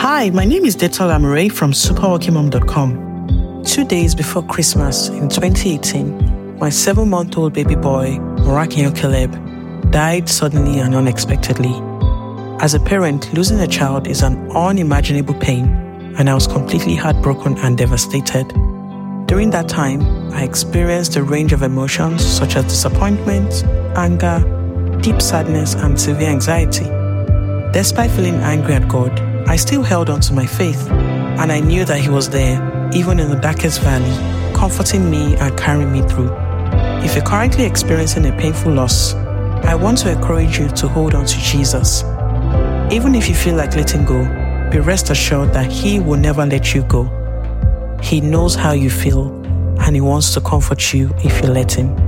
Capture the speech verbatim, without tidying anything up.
Hi, my name is Detol Amore from super working mom dot com. Two days before Christmas in twenty eighteen, my seven-month-old baby boy, Morakinyo Caleb, died suddenly and unexpectedly. As a parent, losing a child is an unimaginable pain, and I was completely heartbroken and devastated. During that time, I experienced a range of emotions such as disappointment, anger, deep sadness, and severe anxiety. Despite feeling angry at God, I still held on to my faith, and I knew that He was there, even in the darkest valley, comforting me and carrying me through. If you're currently experiencing a painful loss, I want to encourage you to hold on to Jesus. Even if you feel like letting go, be rest assured that He will never let you go. He knows how you feel, and He wants to comfort you if you let Him.